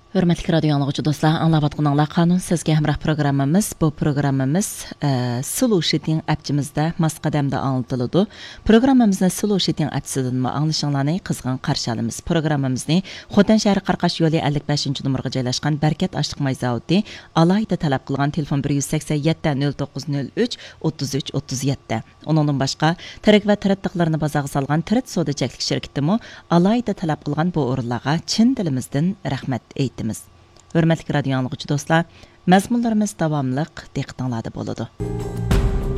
Hörmətli radio anlıqçı dostlar, anlavatqınlarla qanun sizge həmrah proqramımız. Bu proqramımız Sulu Şitin əpçimizdə Masqadəmdə anlatılıdı. Proqramımızın Sulu Şitin əpçisindən anlaşılanlarını qızğın qarşı alımız. Proqramımızı Xotan şəhəri Qarqaş yolu 55-ci numaraga joylashgan Bərkət Aşlıq May zavodi alayda tələb qılğan telefon 187 0903 33 37. Onundan başqa tərək və tərəttiqlərini bazağı salğan Tərət Soda Çəklik şirkətimi alayda tələb qılğan bu orunlarga çin dilimizdən rəhmət eytimiz. Hörmətli radio anlıqçı dostlar, məzmunlarımız davamlıq diqqətinizdə болады.